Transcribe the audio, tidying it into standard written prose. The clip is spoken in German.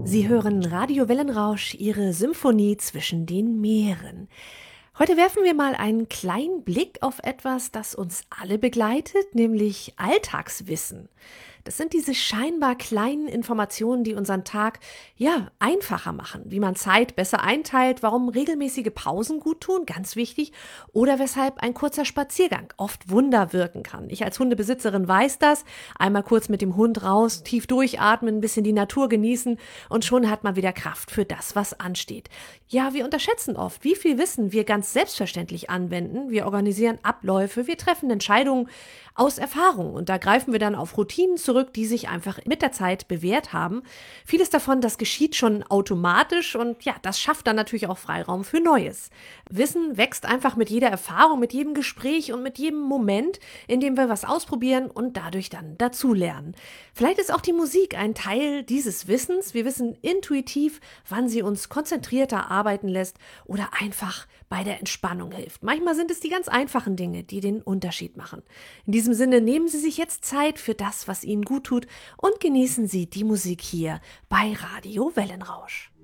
Sie hören Radio Wellenrausch, Ihre Symphonie zwischen den Meeren. Heute werfen wir mal einen kleinen Blick auf etwas, das uns alle begleitet, nämlich Alltagswissen. Das sind diese scheinbar kleinen Informationen, die unseren Tag einfacher machen, wie man Zeit besser einteilt, warum regelmäßige Pausen gut tun, ganz wichtig, oder weshalb ein kurzer Spaziergang oft Wunder wirken kann. Ich als Hundebesitzerin weiß das. Einmal kurz mit dem Hund raus, tief durchatmen, ein bisschen die Natur genießen und schon hat man wieder Kraft für das, was ansteht. Ja, wir unterschätzen oft, wie viel Wissen wir ganz selbstverständlich anwenden. Wir organisieren Abläufe, wir treffen Entscheidungen aus Erfahrung und da greifen wir dann auf Routinen zurück, die sich einfach mit der Zeit bewährt haben. Vieles davon, das geschieht schon automatisch und ja, das schafft dann natürlich auch Freiraum für Neues. Wissen wächst einfach mit jeder Erfahrung, mit jedem Gespräch und mit jedem Moment, in dem wir was ausprobieren und dadurch dann dazulernen. Vielleicht ist auch die Musik ein Teil dieses Wissens. Wir wissen intuitiv, wann sie uns konzentrierter arbeiten lässt oder einfach bei der Entspannung hilft. Manchmal sind es die ganz einfachen Dinge, die den Unterschied machen. In diesem Sinne nehmen Sie sich jetzt Zeit für das, was Ihnen gut tut und genießen Sie die Musik hier bei Radio Wellenrausch.